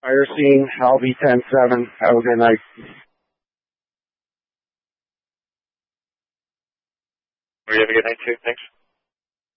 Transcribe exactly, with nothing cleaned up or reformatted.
Fire scene, L V ten seven. Have a good night. You have a good night too. Thanks.